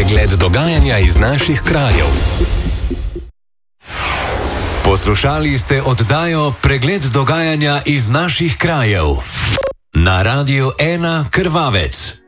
Pregled dogajanja iz naših krajev. Poslušali ste oddajo Pregled dogajanja iz naših krajev na Radiu 1 Krvavec.